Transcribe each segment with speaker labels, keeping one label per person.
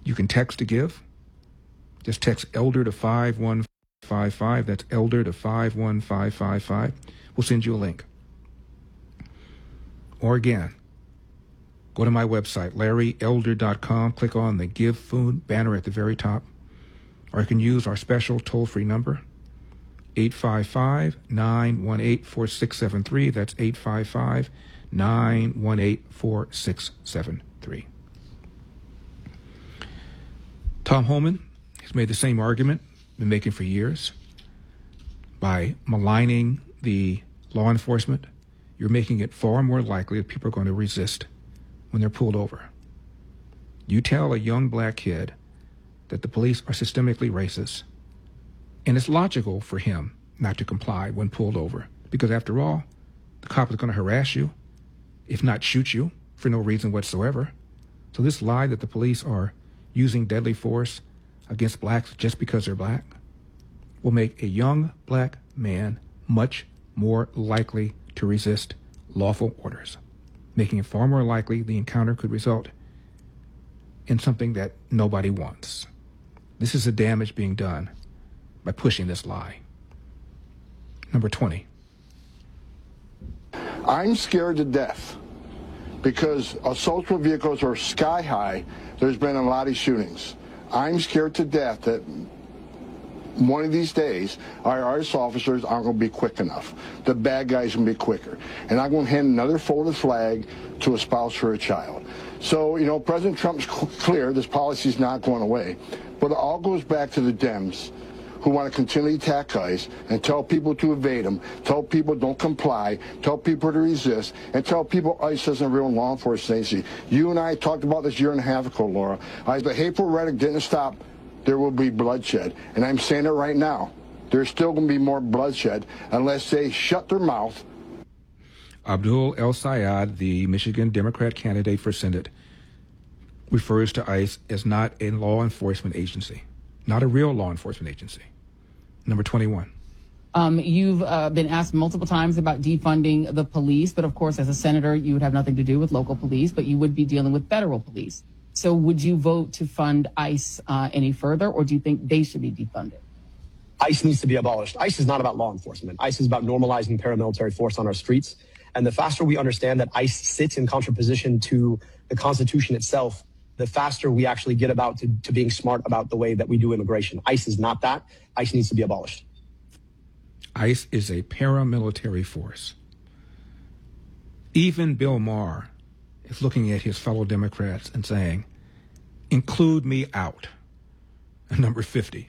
Speaker 1: You can text to give. Just text ELDER to 51555. That's ELDER to 51555. We'll send you a link. Or again, go to my website, LarryElder.com. Click on the Give Food banner at the very top. Or you can use our special toll-free number, 855-918-4673. That's 855-918-4673. Tom Homan has made the same argument, been making for years. By maligning the law enforcement, you're making it far more likely that people are going to resist when they're pulled over. You tell a young black kid that the police are systemically racist, and it's logical for him not to comply when pulled over, because after all, the cop is going to harass you, if not shoot you, for no reason whatsoever. So this lie that the police are using deadly force against blacks just because they're black will make a young black man much more likely to resist lawful orders, making it far more likely the encounter could result in something that nobody wants. This is the damage being done by pushing this lie. Number 20.
Speaker 2: I'm scared to death because assault vehicles are sky high. There's been a lot of shootings. I'm scared to death that one of these days, our ICE officers aren't going to be quick enough. The bad guys are going to be quicker. And I'm going to hand another folded flag to a spouse or a child. So, you know, President Trump's clear this policy is not going away. But it all goes back to the Dems who want to continually attack ICE and tell people to evade them, tell people don't comply, tell people to resist, and tell people ICE isn't a real law enforcement agency. You and I talked about this a year and a half ago, Laura. If the hateful rhetoric didn't stop, there will be bloodshed. And I'm saying it right now. There's still going to be more bloodshed unless they shut their mouth.
Speaker 1: Abdul El-Sayed, the Michigan Democrat candidate for Senate, refers to ICE as not a law enforcement agency, not a real law enforcement agency. Number 21.
Speaker 3: You've been asked multiple times about defunding the police, but of course, as a senator, you would have nothing to do with local police, but you would be dealing with federal police. So would you vote to fund ICE any further, or do you think they should be defunded?
Speaker 4: ICE needs to be abolished. ICE is not about law enforcement. ICE is about normalizing paramilitary force on our streets. And the faster we understand that ICE sits in contraposition to the Constitution itself, the faster we actually get about to being smart about the way that we do immigration. ICE is not that. ICE needs to be abolished.
Speaker 1: ICE is a paramilitary force. Even Bill Maher is looking at his fellow Democrats and saying, include me out. Number 50.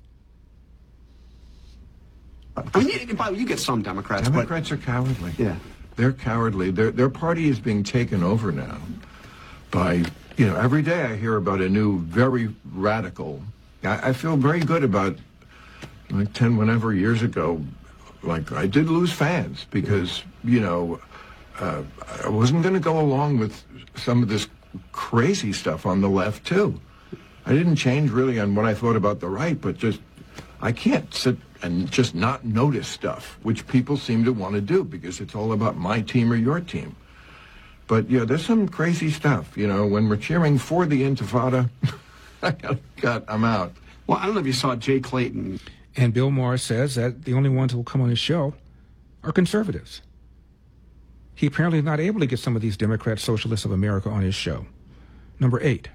Speaker 5: You get some Democrats.
Speaker 6: Democrats are cowardly.
Speaker 5: Yeah.
Speaker 6: They're cowardly. Their party is being taken over now by, you know, every day I hear about a new, very radical. I feel very good about, like 10 whatever years ago, like I did lose fans because, you know, I wasn't going to go along with some of this crazy stuff on the left, too. I didn't change really on what I thought about the right, but just I can't sit and just not notice stuff, which people seem to want to do because it's all about my team or your team. But, yeah, there's some crazy stuff, you know, when we're cheering for the Intifada, I'm out.
Speaker 5: Well, I don't know if you saw Jay Clayton.
Speaker 1: And Bill Maher says that the only ones who will come on his show are conservatives. He apparently is not able to get some of these Democrat Socialists of America on his show. Number 8.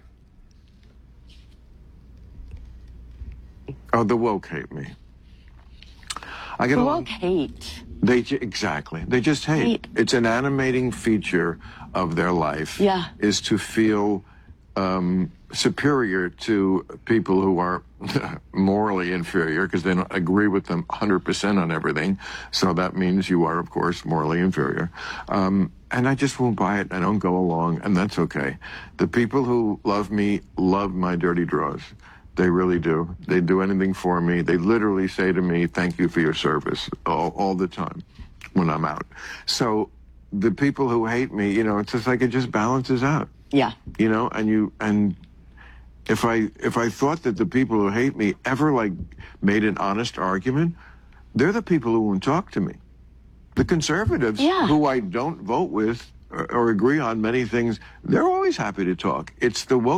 Speaker 6: Oh, the woke hate me. I get
Speaker 7: the woke hate.
Speaker 6: Exactly. They just hate. It's an animating feature of their life.
Speaker 7: Yeah.
Speaker 6: Is to feel superior to people who are morally inferior because they don't agree with them 100% on everything. So that means you are, of course, morally inferior. And I just won't buy it. I don't go along, and that's okay. The people who love me love my dirty draws. They really do. They do anything for me. They literally say to me, thank you for your service all the time when I'm out. So the people who hate me, you know, it's just like it just balances out.
Speaker 7: Yeah.
Speaker 6: You know, and if I thought that the people who hate me ever like made an honest argument, they're the people who won't talk to me. The conservatives who I don't vote with or agree on many things, they're always happy to talk. It's the woke